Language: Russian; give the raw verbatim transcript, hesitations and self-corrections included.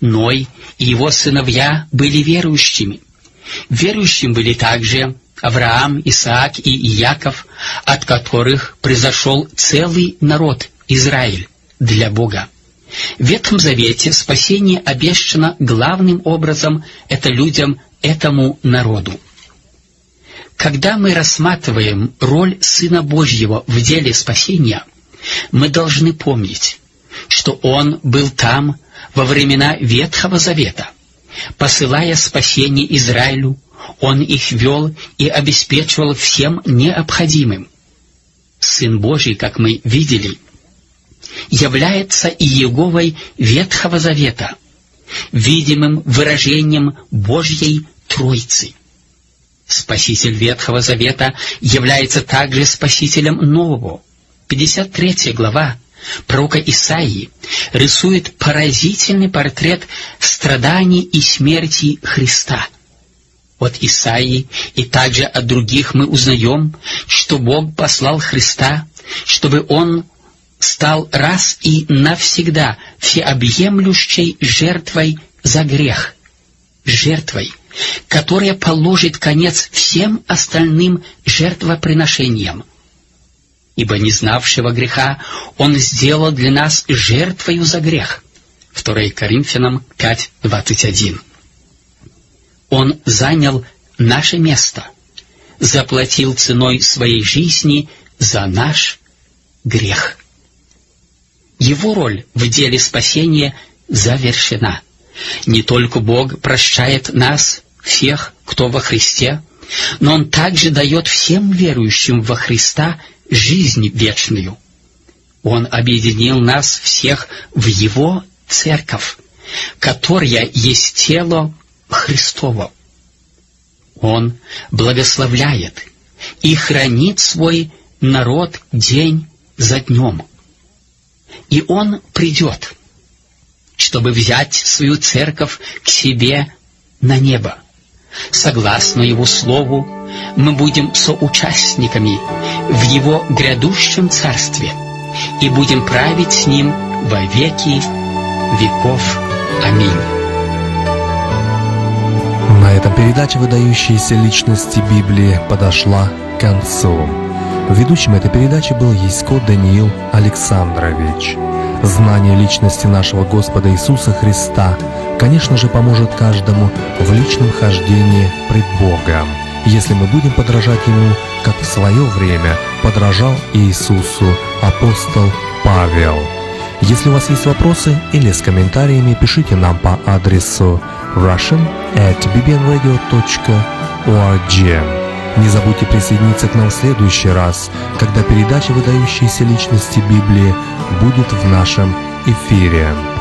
Ной и его сыновья были верующими. Верующим были также Авраам, Исаак и Иаков, от которых произошел целый народ Израиль для Бога. В Ветхом Завете спасение обещано главным образом это людям, этому народу. Когда мы рассматриваем роль Сына Божьего в деле спасения, мы должны помнить, что Он был там во времена Ветхого Завета. Посылая спасение Израилю, Он их вел и обеспечивал всем необходимым. Сын Божий, как мы видели, является Иеговой Ветхого Завета, видимым выражением Божьей Троицы. Спаситель Ветхого Завета является также Спасителем Нового. пятьдесят третья глава пророка Исаии рисует поразительный портрет страданий и смерти Христа. От Исаии и также от других мы узнаем, что Бог послал Христа, чтобы Он стал раз и навсегда всеобъемлющей жертвой за грех, жертвой, которая положит конец всем остальным жертвоприношениям. Ибо не знавшего греха Он сделал для нас жертвою за грех. второе Коринфянам пять двадцать один. Он занял наше место, заплатил ценой своей жизни за наш грех. Его роль в деле спасения завершена. Не только Бог прощает нас, всех, кто во Христе, но Он также дает всем верующим во Христа жизнь вечную. Он объединил нас всех в Его церковь, которая есть тело Христово. Он благословляет и хранит свой народ день за днем. И Он придет, чтобы взять свою церковь к себе на небо. Согласно Его Слову, мы будем соучастниками в Его грядущем Царстве и будем править с Ним во веки веков. Аминь. На этом передача «Выдающиеся личности Библии» подошла к концу. Ведущим этой передачи был Ясько Даниил Александрович. Знание личности нашего Господа Иисуса Христа, конечно же, поможет каждому в личном хождении пред Богом, если мы будем подражать Ему, как в свое время подражал Иисусу апостол Павел. Если у вас есть вопросы или с комментариями, пишите нам по адресу russian at bbnradio dot org. Не забудьте присоединиться к нам в следующий раз, когда передача «Выдающиеся личности Библии» будет в нашем эфире.